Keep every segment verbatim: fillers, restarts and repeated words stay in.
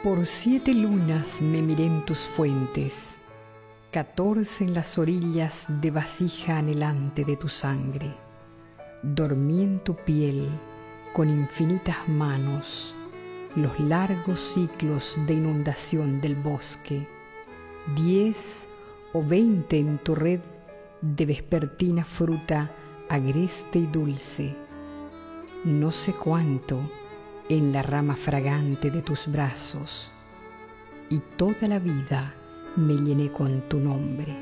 Por siete lunas me miré en tus fuentes, catorce en las orillas de vasija anhelante de tu sangre. Dormí en tu piel con infinitas manos los largos ciclos de inundación del bosque, diez o veinte en tu red de vespertina fruta agreste y dulce, no sé cuánto en la rama fragante de tus brazos, y toda la vida me llené con tu nombre.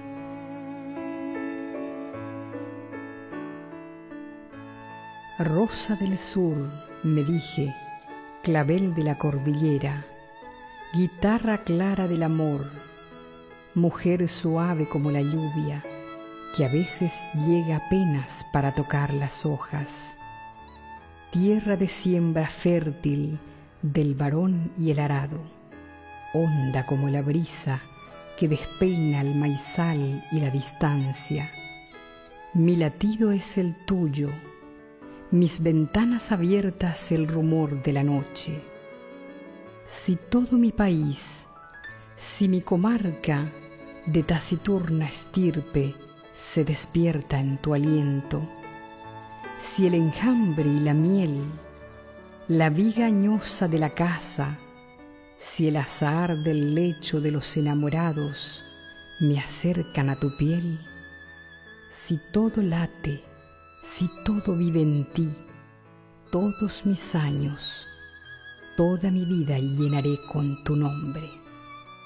Rosa del sur, me dije, clavel de la cordillera, guitarra clara del amor, mujer suave como la lluvia, que a veces llega apenas para tocar las hojas, tierra de siembra fértil del varón y el arado, honda como la brisa que despeina el maizal y la distancia. Mi latido es el tuyo, mis ventanas abiertas el rumor de la noche. Si todo mi país, si mi comarca de taciturna estirpe se despierta en tu aliento, si el enjambre y la miel, la viga añosa de la casa, si el azahar del lecho de los enamorados me acercan a tu piel, si todo late, si todo vive en ti, todos mis años, toda mi vida llenaré con tu nombre.